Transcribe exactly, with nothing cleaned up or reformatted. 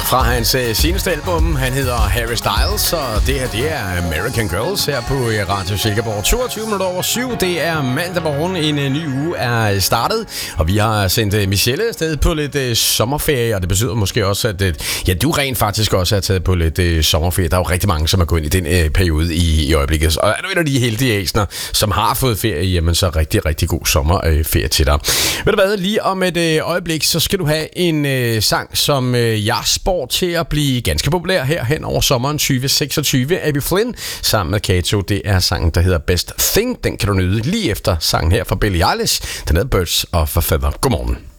Fra hans uh, seneste album, han hedder Harry Styles, og det her, det er American Girls her på uh, Radio Silkeborg. toogtyve minutter over syv, det er mandag morgen, en uh, ny uge er startet, og vi har sendt uh, Michelle afsted på lidt uh, sommerferie, og det betyder måske også, at uh, ja, du rent faktisk også er taget på lidt uh, sommerferie. Der er jo rigtig mange, som er gået ind i den uh, periode i, i øjeblikket, og er du en af de heldige æsner, som har fået ferie, jamen så rigtig, rigtig god sommerferie uh, til dig. Ved du hvad, lige om et uh, øjeblik, så skal du have en uh, sang, som uh, jeg spår til at blive ganske populær her hen over sommeren tyve seksogtyve. Abby Flynn sammen med Kato. Det er sangen, der hedder Best Thing. Den kan du nyde lige efter sangen her fra Billie Eilish. Den hedder Birds of a Feather. Godmorgen.